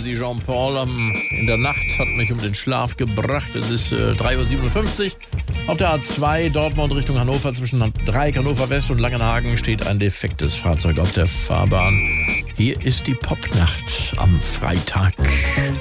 Sie, Jean-Paul. In der Nacht hat mich um den Schlaf gebracht. Es ist 3:57 Uhr. Auf der A2 Dortmund Richtung Hannover zwischen Dreieck Hannover West und Langenhagen steht ein defektes Fahrzeug auf der Fahrbahn. Hier ist die Popnacht am Freitag.